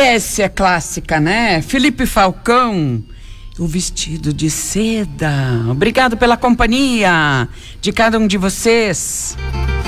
Essa é clássica, né? Felipe Falcão, o vestido de seda. Obrigado pela companhia de cada um de vocês.